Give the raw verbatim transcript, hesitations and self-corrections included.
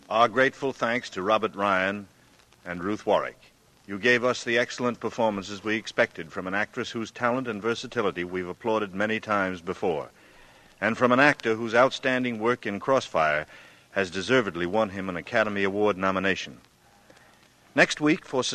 Our grateful thanks to Robert Ryan and Ruth Warrick. You gave us the excellent performances we expected from an actress whose talent and versatility we've applauded many times before, and from an actor whose outstanding work in Crossfire has deservedly won him an Academy Award nomination. Next week, for